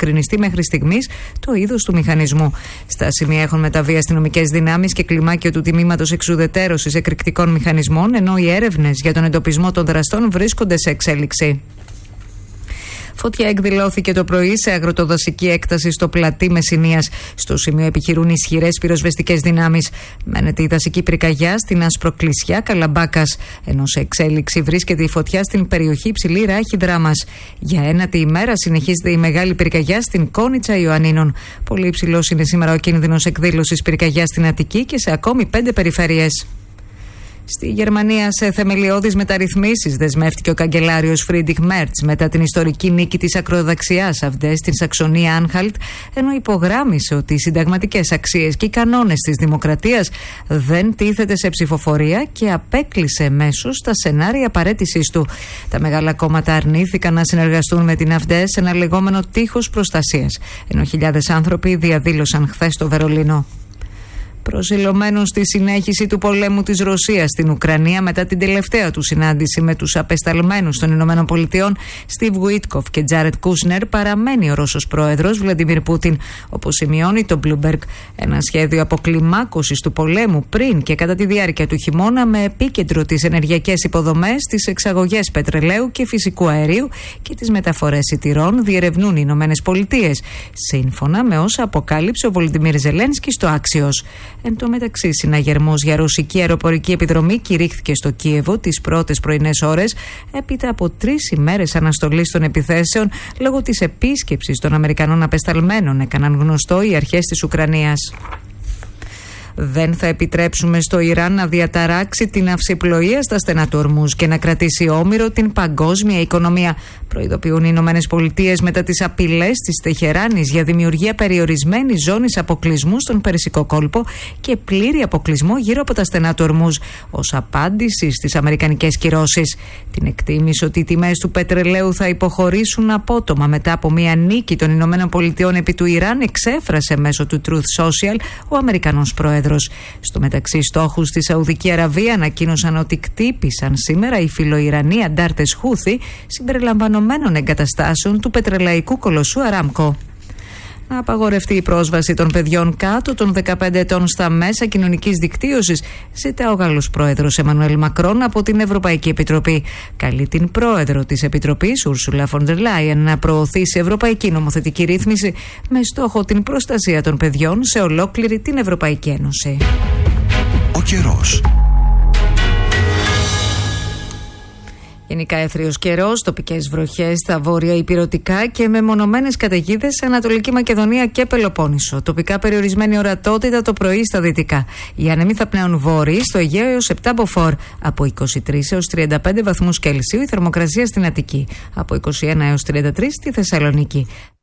διευκρινιστεί μέχρι στιγμής το είδος του μηχανισμού. Στα σημεία έχουν μεταβεί αστυνομικές δυνάμεις και κλιμάκιο του τμήματος εξουδετέρωσης εκρηκτικών μηχανισμών, ενώ οι έρευνες για τον εντοπισμό των δραστών βρίσκονται σε εξέλιξη. Φωτιά εκδηλώθηκε το πρωί σε αγροτοδασική έκταση στο πλατή Μεσσηνίας. Στο σημείο επιχειρούν ισχυρές πυροσβεστικές δυνάμεις. Μένεται η δασική πυρκαγιά στην Ασπροκλησιά Καλαμπάκας, ενώ σε εξέλιξη βρίσκεται η φωτιά στην περιοχή Υψηλή Ράχη Δράμας. Για ένατη ημέρα συνεχίζεται η μεγάλη πυρκαγιά στην Κόνιτσα Ιωαννίνων. Πολύ υψηλός είναι σήμερα ο κίνδυνος εκδήλωσης πυρκαγιάς στην Αττική και σε ακόμη 5 περιφέρειες. Στη Γερμανία, σε θεμελιώδεις μεταρρυθμίσεις δεσμεύτηκε ο καγκελάριος Φρίντριχ Μέρτς μετά την ιστορική νίκη της ακροδεξιάς AfD στην Σαξονία Άνχαλτ, ενώ υπογράμμισε ότι οι συνταγματικές αξίες και οι κανόνες της δημοκρατίας δεν τίθεται σε ψηφοφορία και απέκλεισε εμέσως τα σενάρια παραίτησής του. Τα μεγάλα κόμματα αρνήθηκαν να συνεργαστούν με την AfD σε ένα λεγόμενο τείχος προστασίας, ενώ χιλιάδες άνθρωποι διαδήλωσαν χθες στο Βερολίνο. Προσιλωμένος στη συνέχιση του πολέμου της Ρωσίας στην Ουκρανία μετά την τελευταία του συνάντηση με τους απεσταλμένους των Ηνωμένων Πολιτειών, Στιβ Γουίτκοφ και Τζάρετ Κούσνερ, παραμένει ο Ρώσος πρόεδρος Βλαντιμίρ Πούτιν. Όπως σημειώνει το Bloomberg, ένα σχέδιο αποκλιμάκωσης του πολέμου πριν και κατά τη διάρκεια του χειμώνα, με επίκεντρο τις ενεργειακές υποδομές, τις εξαγωγές πετρελαίου και φυσικού αερίου και τις μεταφορές σιτηρών, διερευνούν οι Ηνωμένες Πολιτείες, σύμφωνα με όσα αποκάλυψε ο Βολοντιμίρ Ζελένσκι στο Άξιος. Εν τω μεταξύ, συναγερμός για ρωσική αεροπορική επιδρομή κηρύχθηκε στο Κίεβο τις πρώτες πρωινές ώρες, έπειτα από 3 ημέρες αναστολής των επιθέσεων λόγω της επίσκεψης των Αμερικανών απεσταλμένων, έκαναν γνωστό οι αρχές της Ουκρανίας. Δεν θα επιτρέψουμε στο Ιράν να διαταράξει την αυσιπλοεία στα στενά του Ορμούζ και να κρατήσει όμηρο την παγκόσμια οικονομία, προειδοποιούν οι Ηνωμένες Πολιτείες μετά τις απειλές της Τεχεράνης για δημιουργία περιορισμένης ζώνης αποκλεισμού στον Περσικό κόλπο και πλήρη αποκλεισμό γύρω από τα στενά του Ορμούζ, ως απάντηση στις αμερικανικές κυρώσεις. Την εκτίμηση ότι οι τιμές του πετρελαίου θα υποχωρήσουν απότομα μετά από μια νίκη των Ηνωμένων Πολιτειών επί του Ιράν εξέφρασε μέσω του Truth Social ο Αμερικανός πρόεδρος. Στο μεταξύ, στόχους στη Σαουδική Αραβία ανακοίνωσαν ότι κτύπησαν σήμερα οι φιλοϊρανοί αντάρτες Χούθη συμπεριλαμβανομένων εγκαταστάσεων του πετρελαϊκού κολοσσού Αράμκο. Να απαγορευτεί η πρόσβαση των παιδιών κάτω των 15 ετών στα μέσα κοινωνικής δικτύωσης, ζητά ο Γάλλος πρόεδρος Εμμανουέλ Μακρόν από την Ευρωπαϊκή Επιτροπή. Καλεί την πρόεδρο της Επιτροπής, Ούρσουλα φον ντερ Λάιεν, να προωθήσει ευρωπαϊκή νομοθετική ρύθμιση με στόχο την προστασία των παιδιών σε ολόκληρη την Ευρωπαϊκή Ένωση. Ο καιρός. Γενικά έθριος καιρός, τοπικές βροχές στα βόρεια ηπειρωτικά και μεμονωμένες καταιγίδες σε Ανατολική Μακεδονία και Πελοπόννησο. Τοπικά περιορισμένη ορατότητα το πρωί στα δυτικά. Οι άνεμοι θα πνέουν βόρειοι στο Αιγαίο έως 7 μποφόρ. Από 23 έως 35 βαθμούς Κελσίου η θερμοκρασία στην Αττική. Από 21 έως 33 στη Θεσσαλονίκη.